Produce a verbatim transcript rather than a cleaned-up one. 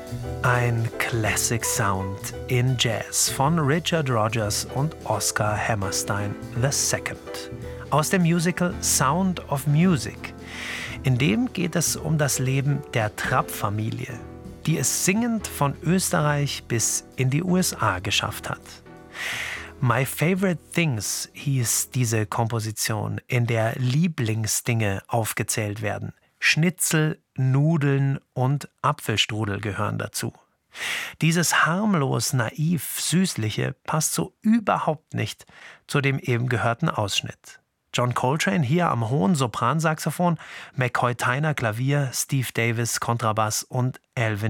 Ein Classic Sound in Jazz von Richard Rodgers und Oscar Hammerstein der Zweite. Aus dem Musical Sound of Music. In dem geht es um das Leben der Trapp-Familie, die es singend von Österreich bis in die U S A geschafft hat. My Favorite Things hieß diese Komposition, in der Lieblingsdinge aufgezählt werden. Schnitzel, Nudeln und Apfelstrudel gehören dazu. Dieses harmlos, naiv, süßliche passt so überhaupt nicht zu dem eben gehörten Ausschnitt. John Coltrane hier am hohen Sopransaxophon, McCoy Tyner Klavier, Steve Davis Kontrabass und Alvin